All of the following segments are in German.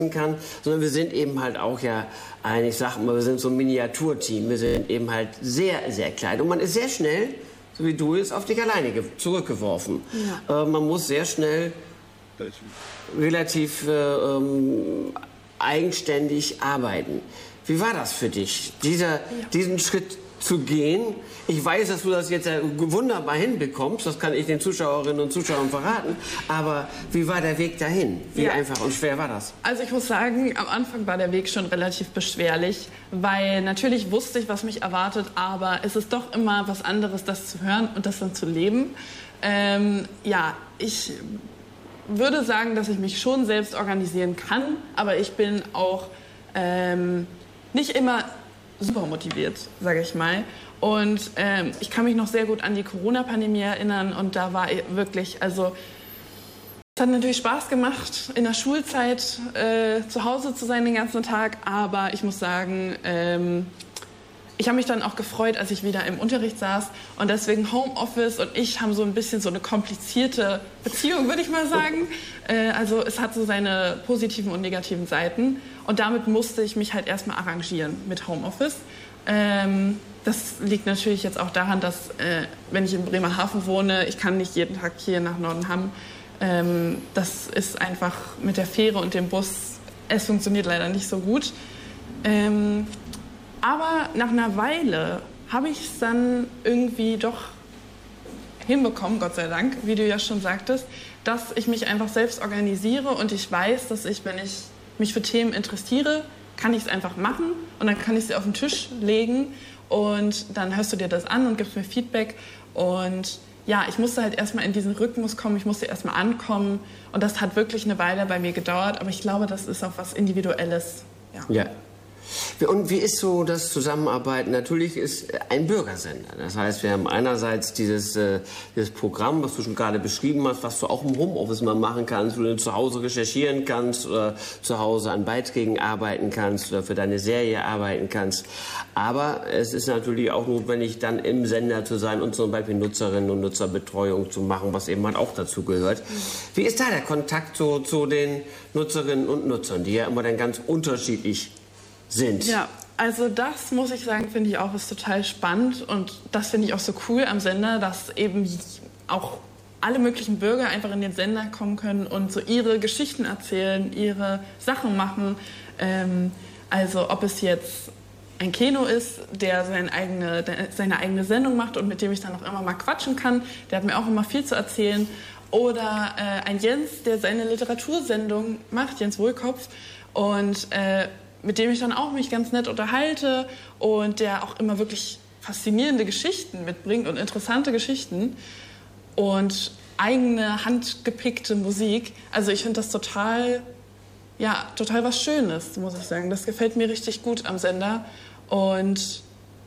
kann, sondern wir sind eben halt auch ja ich sag mal, wir sind so ein Miniaturteam. Wir sind eben halt sehr, sehr klein. Und man ist sehr schnell, so wie du es, auf dich alleine zurückgeworfen. Ja. Man muss sehr schnell relativ eigenständig arbeiten. Wie war das für dich, diesen Schritt zu gehen? Ich weiß, dass du das jetzt wunderbar hinbekommst, das kann ich den Zuschauerinnen und Zuschauern verraten, aber wie war der Weg dahin? Wie einfach und schwer war das? Also ich muss sagen, am Anfang war der Weg schon relativ beschwerlich, weil natürlich wusste ich, was mich erwartet, aber es ist doch immer was anderes, das zu hören und das dann zu leben. Ich würde sagen, dass ich mich schon selbst organisieren kann, aber ich bin auch nicht immer super motiviert, sage ich mal. Und ich kann mich noch sehr gut an die Corona-Pandemie erinnern und da war wirklich, also es hat natürlich Spaß gemacht, in der Schulzeit zu Hause zu sein den ganzen Tag, aber ich muss sagen, ich habe mich dann auch gefreut, als ich wieder im Unterricht saß und deswegen Homeoffice und ich haben so ein bisschen so eine komplizierte Beziehung, würde ich mal sagen. Also es hat so seine positiven und negativen Seiten und damit musste ich mich halt erstmal arrangieren mit Homeoffice. Das liegt natürlich jetzt auch daran, dass wenn ich in Bremerhaven wohne, ich kann nicht jeden Tag hier nach Nordenham. Das ist einfach mit der Fähre und dem Bus, es funktioniert leider nicht so gut. Aber nach einer Weile habe ich es dann irgendwie doch hinbekommen, Gott sei Dank, wie du ja schon sagtest, dass ich mich einfach selbst organisiere und ich weiß, dass ich, wenn ich mich für Themen interessiere, kann ich es einfach machen und dann kann ich sie auf den Tisch legen und dann hörst du dir das an und gibst mir Feedback und ja, ich musste halt erstmal in diesen Rhythmus kommen, ich musste erstmal ankommen und das hat wirklich eine Weile bei mir gedauert, aber ich glaube, das ist auch was Individuelles. Ja. Und wie ist so das Zusammenarbeiten? Natürlich ist ein Bürgersender. Das heißt, wir haben einerseits dieses Programm, was du schon gerade beschrieben hast, was du auch im Homeoffice mal machen kannst, wo du zu Hause recherchieren kannst oder zu Hause an Beiträgen arbeiten kannst oder für deine Serie arbeiten kannst. Aber es ist natürlich auch notwendig, dann im Sender zu sein und zum Beispiel Nutzerinnen und Nutzerbetreuung zu machen, was eben halt auch dazu gehört. Wie ist da der Kontakt zu den Nutzerinnen und Nutzern, die ja immer dann ganz unterschiedlich sind? Ja, also das muss ich sagen, finde ich auch ist total spannend und das finde ich auch so cool am Sender, dass eben auch alle möglichen Bürger einfach in den Sender kommen können und so ihre Geschichten erzählen, ihre Sachen machen. Also ob es jetzt ein Keno ist, der seine eigene Sendung macht und mit dem ich dann auch immer mal quatschen kann, der hat mir auch immer viel zu erzählen. Oder ein Jens, der seine Literatursendung macht, Jens Wohlkopf, und mit dem ich dann auch mich ganz nett unterhalte und der auch immer wirklich faszinierende Geschichten mitbringt und interessante Geschichten und eigene handgepickte Musik. Also ich finde das total was Schönes, muss ich sagen. Das gefällt mir richtig gut am Sender und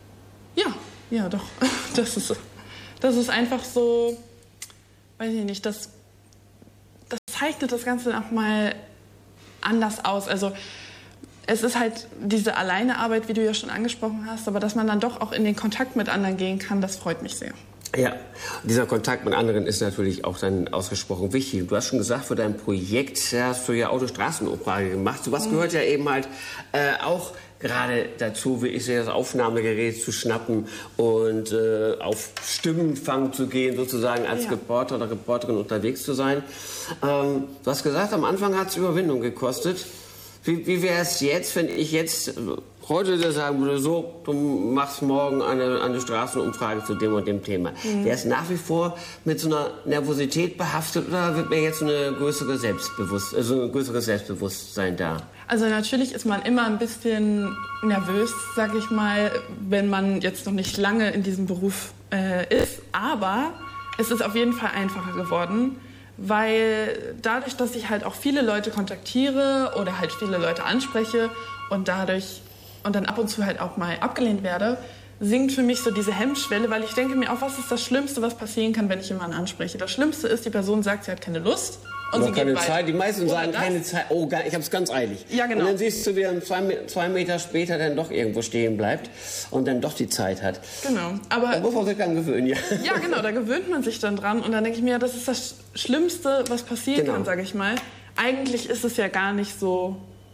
ja, doch, das ist einfach so, weiß ich nicht, das zeichnet das Ganze auch mal anders aus. Also es ist halt diese Alleinearbeit, wie du ja schon angesprochen hast, aber dass man dann doch auch in den Kontakt mit anderen gehen kann, das freut mich sehr. Ja, dieser Kontakt mit anderen ist natürlich auch dann ausgesprochen wichtig. Du hast schon gesagt, für dein Projekt hast du ja Autostraßenumfrage gemacht. Sowas gehört ja eben halt auch gerade dazu, wie ich sehe, das Aufnahmegerät zu schnappen und auf Stimmenfang zu gehen, sozusagen als Reporter oder Reporterin unterwegs zu sein. Du hast gesagt, am Anfang hat es Überwindung gekostet. Wie wäre es jetzt, wenn ich jetzt heute sagen würde, so, du machst morgen eine Straßenumfrage zu dem und dem Thema. Wäre es nach wie vor mit so einer Nervosität behaftet oder wird mir jetzt ein größeres Selbstbewusstsein da? Also natürlich ist man immer ein bisschen nervös, sag ich mal, wenn man jetzt noch nicht lange in diesem Beruf ist. Aber es ist auf jeden Fall einfacher geworden. Weil dadurch, dass ich halt auch viele Leute kontaktiere oder halt viele Leute anspreche und dann ab und zu halt auch mal abgelehnt werde, sinkt für mich so diese Hemmschwelle, weil ich denke mir auch, was ist das Schlimmste, was passieren kann, wenn ich jemanden anspreche? Das Schlimmste ist, die Person sagt, sie hat keine Lust. Und sie keine geht Zeit. weiter. Die meisten sagen keine Zeit. Oh, ich habe es ganz eilig. Ja, genau. Und dann siehst du, wie er 2 Meter später dann doch irgendwo stehen bleibt und dann doch die Zeit hat. Genau. Aber da muss man sich dann gewöhnen, ja. Ja, genau. Da gewöhnt man sich dann dran und dann denke ich mir, das ist das Schlimmste, was passieren kann, sage ich mal. Eigentlich ist es ja gar nicht so